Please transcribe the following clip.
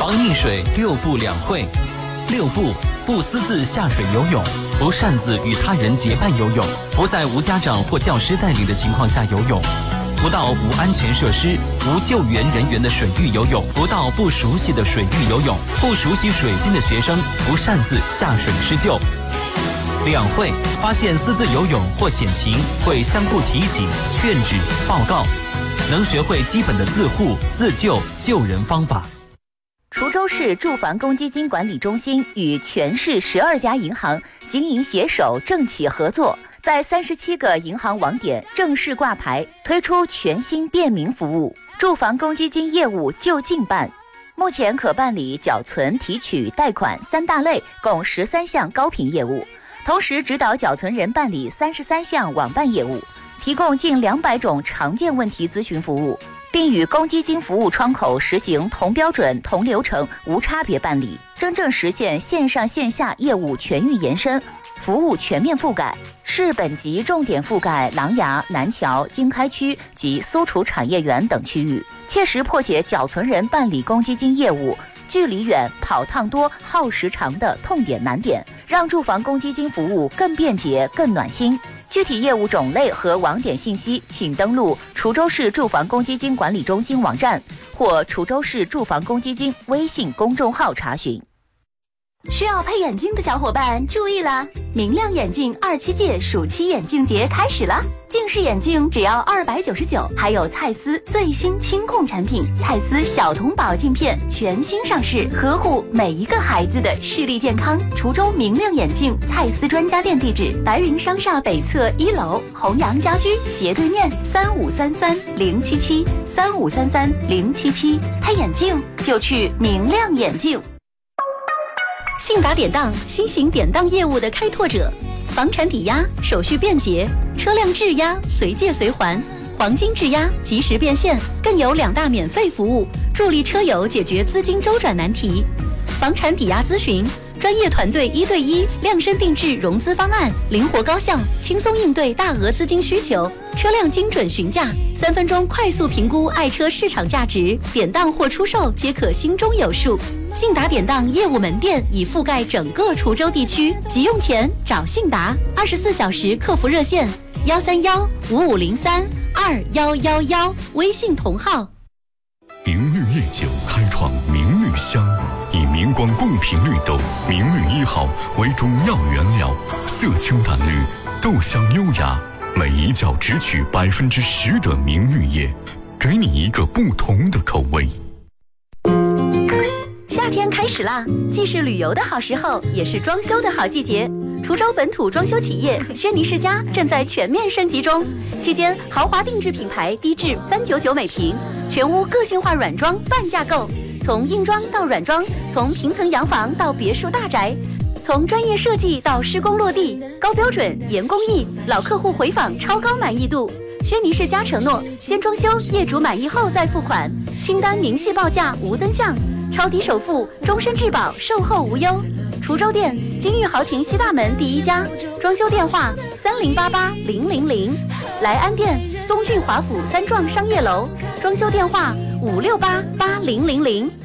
防溺水6不2会。6不：不私自下水游泳，不擅自与他人结伴游泳，不在无家长或教师带领的情况下游泳，不到无安全设施、无救援人员的水域游泳，不到不熟悉的水域游泳，不熟悉水性的学生不擅自下水施救。2会：发现私自游泳或险情，会相互提醒、劝止、报告，能学会基本的自护、自救、救人方法。 滁州市住房公积金管理中心与全市12家银行经营携手政企合作，在37个银行网点正式挂牌，推出全新便民服务——住房公积金业务就近办。目前可办理缴存、提取、贷款3大类，共13项高频业务，同时指导缴存人办理33项网办业务，提供近200种常见问题咨询服务，并与公积金服务窗口实行同标准、同流程、无差别办理，真正实现线上线下业务全域延伸，服务全面覆盖。市本级重点覆盖琅琊、南桥、经开区及苏楚产业园等区域，切实破解缴存人办理公积金业务距离远、跑趟多、耗时长的痛点难点，让住房公积金服务更便捷、更暖心。具体业务种类和网点信息，请登录滁州市住房公积金管理中心网站或滁州市住房公积金微信公众号查询。 需要配眼镜的小伙伴注意了，明亮眼镜27届暑期眼镜节开始了，近视眼镜只要299，还有蔡司最新清控产品蔡司小童宝镜片全新上市，呵护每一个孩子的视力健康。滁州明亮眼镜蔡司专家店地址：白云商厦北侧1楼，弘阳家居斜对面，3533-077，3533-077，配眼镜就去明亮眼镜。 信达典当，新型典当业务的开拓者，房产抵押手续便捷，车辆质押随借随还，黄金质押及时变现，更有2大免费服务，助力车友解决资金周转难题。房产抵押咨询，专业团队1对1量身定制融资方案，灵活高效，轻松应对大额资金需求。车辆精准询价，3分钟快速评估爱车市场价值，典当或出售皆可心中有数。信达典当业务门店已覆盖整个滁州地区，急用钱找信达，24小时客服热线131-5503-2111，微信同号。 明绿夜酒开创明绿香，以明光贡品绿豆明绿1号为主要原料，色清淡绿，豆香优雅，每一窖只取10%的明绿叶，给你一个不同的口味。 夏天开始啦，既是旅游的好时候，也是装修的好季节。滁州本土装修企业轩尼诗家正在全面升级中，期间豪华定制品牌低至399每平，全屋个性化软装半价购，从硬装到软装，从平层洋房到别墅大宅，从专业设计到施工落地，高标准严工艺，老客户回访超高满意度。轩尼诗家承诺先装修，业主满意后再付款，清单明细报价无增项，超低首付，终身质保，售后无忧。滁州店金玉豪庭西大门第1家，装修电话3088-000，莱安店东郡华府3幢商业楼，装修电话568-8000。